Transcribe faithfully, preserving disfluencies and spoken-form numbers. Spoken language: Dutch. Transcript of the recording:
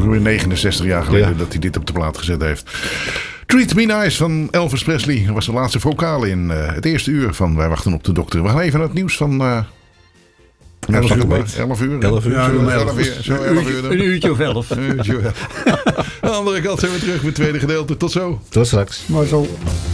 ongeveer negenenzestig jaar geleden Ja. dat hij dit op de plaat gezet heeft. Treat Me Nice van Elvis Presley. Dat was de laatste vocale in uh, het eerste uur van Wij Wachten op de Dokter. We gaan even naar het nieuws van... Uh, elf uur. elf uur. elf uur. Ja, Zo, om elf elf. uur. Zo, Een elf uurtje- uur dan. Een uurtje of elf. Een uurtje, ja. Aan de andere kant zijn we terug met het tweede gedeelte. Tot zo. Tot straks. Maar zo.